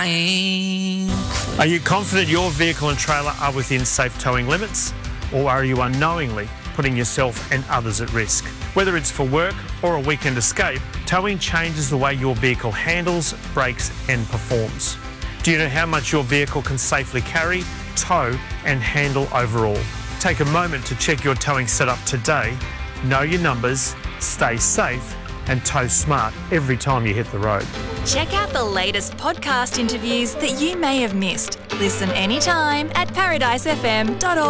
Are you confident your vehicle and trailer are within safe towing limits? Or are you unknowingly putting yourself and others at risk? Whether it's for work or a weekend escape, towing changes the way your vehicle handles, brakes and performs. Do you know how much your vehicle can safely carry, tow and handle overall? Take a moment to check your towing setup today. Know your numbers, stay safe and tow smart every time you hit the road. Check out the latest podcast interviews that you may have missed. Listen anytime at paradisefm.org.au.